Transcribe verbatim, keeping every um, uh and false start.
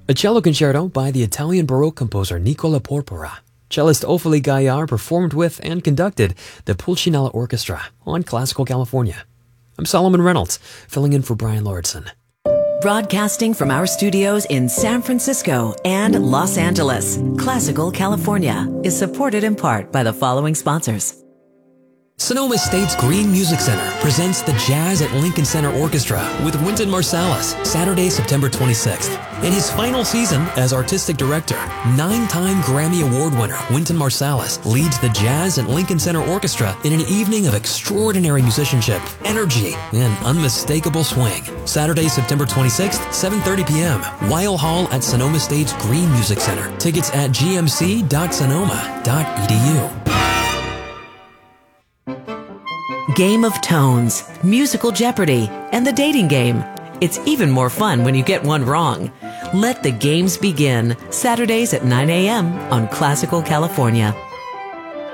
A cello concerto by the Italian Baroque composer Nicola Porpora. Cellist Ophélie Gaillard performed with and conducted the Pulcinella Orchestra on Classical California. I'm Solomon Reynolds, filling in for Brian Lordson. Broadcasting from our studios in San Francisco and Los Angeles, Classical California is supported in part by the following sponsors. Sonoma State's Green Music Center presents the Jazz at Lincoln Center Orchestra with Wynton Marsalis, Saturday, September twenty-sixth. In his final season as artistic director, nine-time Grammy Award winner Wynton Marsalis leads the Jazz at Lincoln Center Orchestra in an evening of extraordinary musicianship, energy, and unmistakable swing. Saturday, September twenty-sixth, seven thirty p.m., Weil Hall at Sonoma State's Green Music Center. Tickets at g m c dot sonoma dot e d u. Game of Tones, Musical Jeopardy, and the dating game. It's even more fun when you get one wrong. Let the games begin, Saturdays at nine a.m. on Classical California.